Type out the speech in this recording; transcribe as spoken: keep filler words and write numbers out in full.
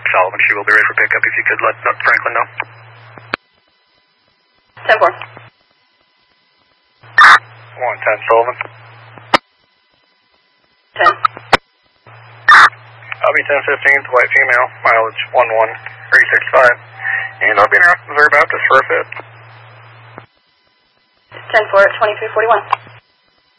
Sullivan. She will be ready for pickup if you could let Franklin know. ten four. one ten Sullivan. ten. I'll be ten fifteen, white female, mileage one one three six five. And I'll be in Missouri Baptist for a fit. ten four at twenty-three forty-one.